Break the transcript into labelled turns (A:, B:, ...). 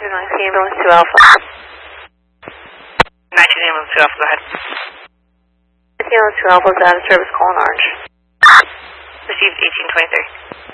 A: 19 ambulance 2 Alpha.
B: 19 ambulance 2 Alpha, go ahead.
A: 19 ambulance 2 Alpha is out of service, calling Orange.
B: Received 1823.